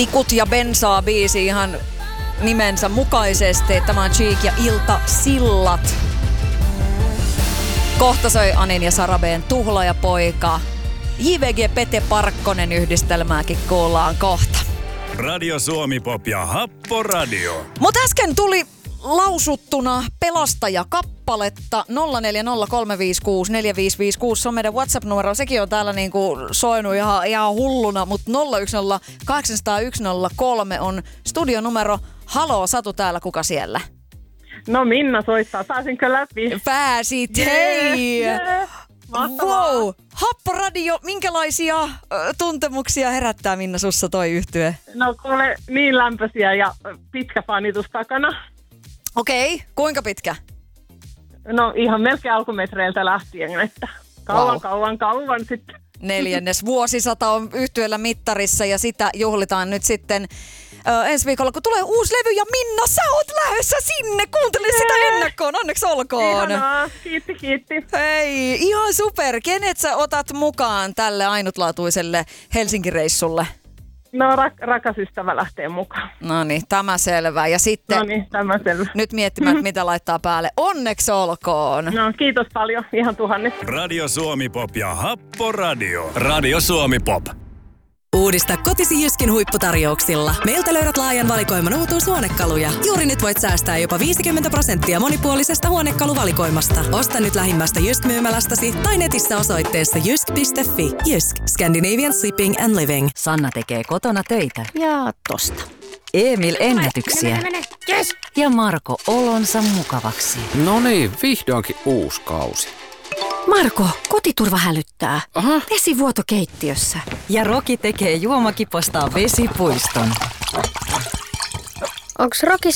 Tikut ja bensaa biisi ihan nimensä mukaisesti. Tämä on Cheek ja Ilta Sillat. Kohta soi Anin ja Sarabeen Tuhlaajapoika. JVG Pete Parkkonen yhdistelmääkin kuullaan kohta. Radio Suomi Pop ja Happo Radio. Mut äsken tuli lausuttuna Pelastaja-kappaletta 0403564556. Se on meidän WhatsApp-numero. Sekin on täällä niinku soinut ihan hulluna, mutta 010800103 on studionumero. Haloo Satu täällä, kuka siellä? No Minna soittaa. Pääsinkö läpi? Pääsit, hei! Mahtavaa. Wow! Happo Radio, minkälaisia tuntemuksia herättää Minna sussa toi yhtye? No kuule, niin lämpöisiä ja pitkä fanitus takana. Okei, kuinka pitkä? No ihan melkein alkumetreiltä lähtien, että kauan sitten. 4. vuosisata on yhtyeellä mittarissa ja sitä juhlitaan nyt sitten ensi viikolla, kun tulee uusi levy. Ja Minna, sä oot lähdössä sinne, kuuntele sitä ennakkoon, onneksi olkoon. Ihanaa, kiitti. Hei, ihan super. Kenet sä otat mukaan tälle ainutlaatuiselle Helsinki-reissulle? No rakas ystävä lähtee mukaan. No niin, tämä selvä. Ja sitten Tämä selvä. nyt miettimään, mitä laittaa päälle. Onneksi olkoon. No kiitos paljon, ihan tuhannet. Radio Suomi Pop ja Happo Radio. Radio Suomi Pop. Uudista kotisi Jyskin huipputarjouksilla. Meiltä löydät laajan valikoiman uutuushuonekaluja. Juuri nyt voit säästää jopa 50% monipuolisesta huonekaluvalikoimasta. Osta nyt lähimmästä Jysk-myymälästäsi tai netissä osoitteessa jysk.fi. Jysk. Scandinavian Shipping and Living. Sanna tekee kotona töitä ja tosta. Emil ennätyksiä. Yes. Ja Marko olonsa mukavaksi. No niin, vihdoinkin uusi kausi. Marko, kotiturva hälyttää. Aha. Vesivuoto keittiössä. Ja Roki tekee juomakipostaan vesipuiston. Onks Rokis